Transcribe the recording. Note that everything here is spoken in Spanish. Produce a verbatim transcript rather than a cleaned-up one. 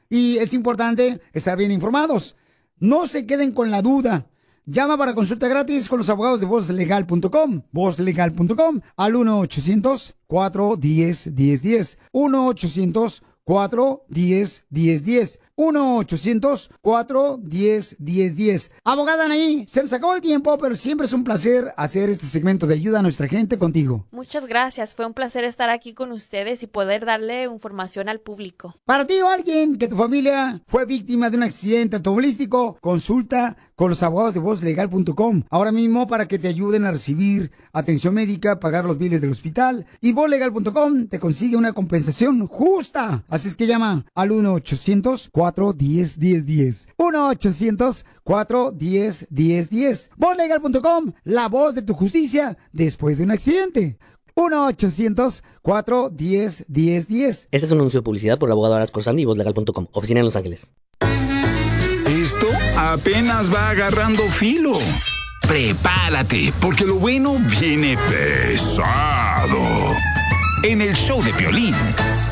y es importante estar bien informados. No se queden con la duda. Llama para consulta gratis con los abogados de voz legal punto com, voz legal punto com, al uno ochocientos, cuatro uno cero, uno cero uno cero, uno ochocientos, cuatro uno cero, uno cero uno cero, uno ochocientos, cuatro uno cero, uno cero uno cero. Abogada Anaí, se nos acabó el tiempo, pero siempre es un placer hacer este segmento de ayuda a nuestra gente contigo. Muchas gracias, fue un placer estar aquí con ustedes y poder darle información al público. Para ti o alguien que tu familia fue víctima de un accidente automovilístico, consulta con los abogados de voz legal punto com ahora mismo para que te ayuden a recibir atención médica, pagar los biles del hospital, y voz legal punto com te consigue una compensación justa. Así es que llama al uno ochocientos, cuatro uno cero, uno cero uno cero, uno ochocientos, cuatro uno cero, uno cero uno cero. voz legal punto com, la voz de tu justicia después de un accidente. uno ochocientos, cuatro uno cero, uno cero uno cero. Este es un anuncio de publicidad por el abogado Aras Corsani y voz legal punto com, oficina en Los Ángeles. Esto apenas va agarrando filo. Prepárate, porque lo bueno viene pesado. En el show de Piolín.